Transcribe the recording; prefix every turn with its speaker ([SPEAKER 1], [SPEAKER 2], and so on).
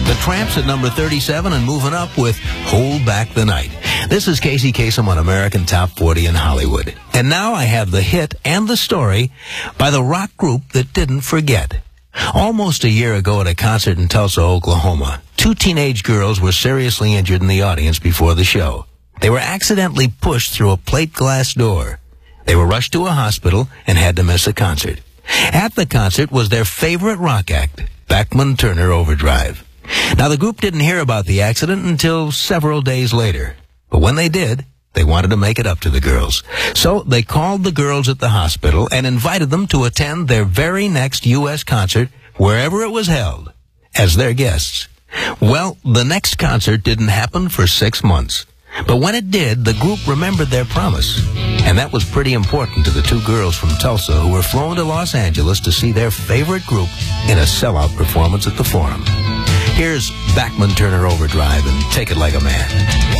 [SPEAKER 1] The Tramps at number 37 and moving up with Hold Back the Night. This is Casey Kasem on American Top 40 in Hollywood. And now I have the hit and the story by the rock group that didn't forget. Almost a year ago at a concert in Tulsa, Oklahoma, 2 teenage girls were seriously injured in the audience before the show. They were accidentally pushed through a plate glass door. They were rushed to a hospital and had to miss a concert. At the concert was their favorite rock act, Bachman Turner Overdrive. Now, the group didn't hear about the accident until several days later. But when they did, they wanted to make it up to the girls. So they called the girls at the hospital and invited them to attend their very next U.S. concert, wherever it was held, as their guests. Well, the next concert didn't happen for 6 months. But when it did, the group remembered their promise. And that was pretty important to the 2 girls from Tulsa who were flown to Los Angeles to see their favorite group in a sellout performance at the Forum. Here's Bachman Turner Overdrive and Take It Like a Man.